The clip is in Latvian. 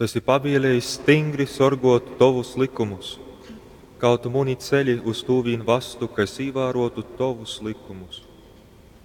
Tu esi pabīlējis stingri sorgot tavus likumus, kaut muni ceļi uz tūvīn vastu, ka es ievērotu tavus likumus.